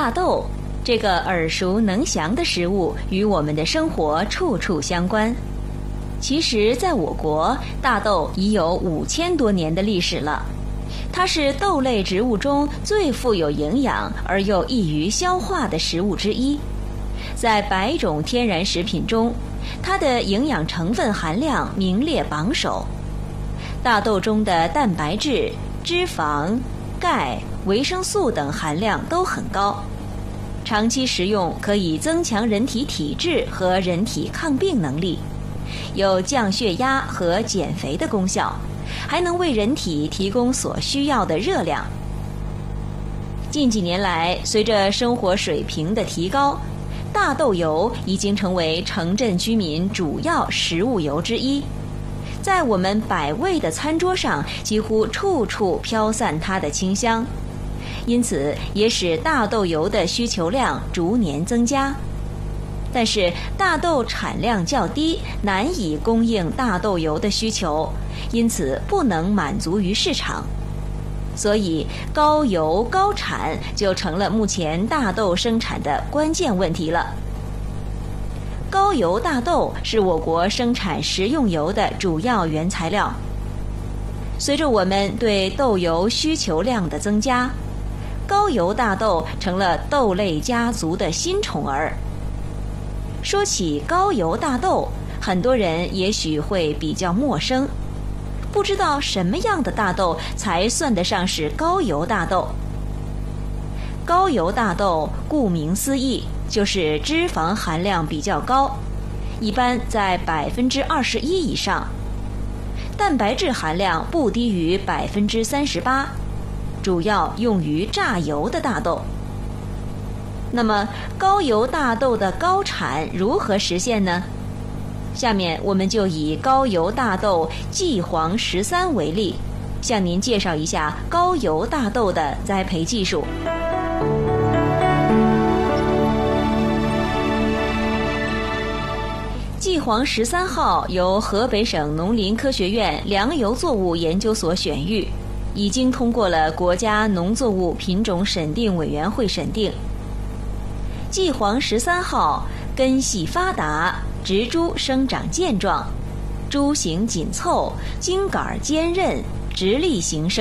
大豆，这个耳熟能详的食物与我们的生活处处相关。其实在我国，大豆已有5000多年的历史了。它是豆类植物中最富有营养而又易于消化的食物之一。在100种天然食品中，它的营养成分含量名列榜首。大豆中的蛋白质、脂肪、钙、维生素等含量都很高，长期食用可以增强人体体质和人体抗病能力，有降血压和减肥的功效，还能为人体提供所需要的热量。近几年来，随着生活水平的提高，大豆油已经成为城镇居民主要食物油之一，在我们百味的餐桌上几乎处处飘散它的清香，因此也使大豆油的需求量逐年增加。但是大豆产量较低，难以供应大豆油的需求，因此不能满足于市场。所以高油高产就成了目前大豆生产的关键问题了。高油大豆是我国生产食用油的主要原材料。随着我们对豆油需求量的增加，高油大豆成了豆类家族的新宠儿。说起高油大豆，很多人也许会比较陌生，不知道什么样的大豆才算得上是高油大豆。高油大豆顾名思义，就是脂肪含量比较高，一般在21%以上，蛋白质含量不低于38%，主要用于榨油的大豆。那么高油大豆的高产如何实现呢？下面我们就以高油大豆季黄13为例，向您介绍一下高油大豆的栽培技术。季黄13号由河北省农林科学院粮油作物研究所选育，已经通过了国家农作物品种审定委员会审定。季黄13号根系发达，植株生长健壮，株形紧凑，茎秆坚韧，直立型生